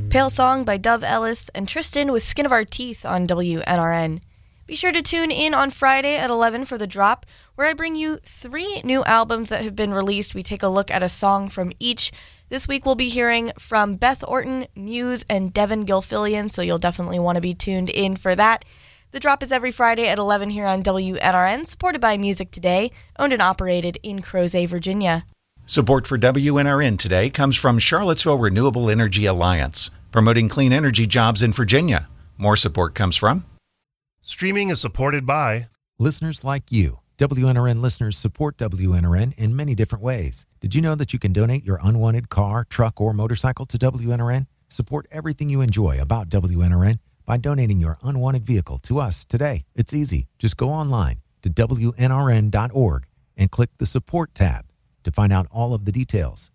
Pale Song by Dove Ellis and Tristan with Skin of Our Teeth on WNRN. Be sure to tune in on Friday at 11 for The Drop, where I bring you 3 new albums that have been released. We take a look at a song from each. This week we'll be hearing from Beth Orton, Muse, and Devin Gilfillian, so you'll definitely want to be tuned in for that. The Drop is every Friday at 11 here on WNRN, supported by Music Today, owned and operated in Crozet, Virginia. Support for WNRN today comes from Charlottesville Renewable Energy Alliance, promoting clean energy jobs in Virginia. More support comes from Streaming is supported by listeners like you. WNRN listeners support WNRN in many different ways. Did you know that you can donate your unwanted car, truck, or motorcycle to WNRN? Support everything you enjoy about WNRN by donating your unwanted vehicle to us today. It's easy. Just go online to WNRN.org and click the Support tab to find out all of the details.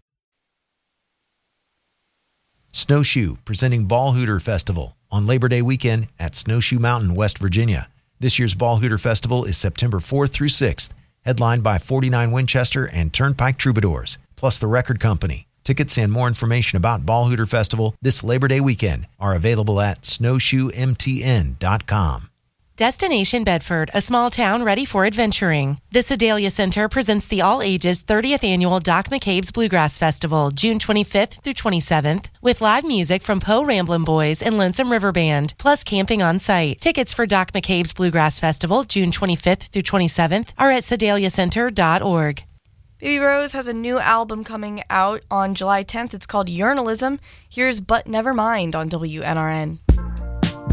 Snowshoe, presenting Ball Hooter Festival on Labor Day weekend at Snowshoe Mountain, West Virginia. This year's Ball Hooter Festival is September 4th through 6th, headlined by 49 Winchester and Turnpike Troubadours, plus the Record Company. Tickets and more information about Ball Hooter Festival this Labor Day weekend are available at snowshoemtn.com. Destination Bedford, a small town ready for adventuring. The Sedalia Center presents the all-ages 30th Annual Doc McCabe's Bluegrass Festival, June 25th through 27th, with live music from Poe Ramblin' Boys and Lonesome River Band, plus camping on site. Tickets for Doc McCabe's Bluegrass Festival, June 25th through 27th, are at sedaliacenter.org. Baby Rose has a new album coming out on July 10th. It's called Urinalism. Here's But Never Mind on WNRN.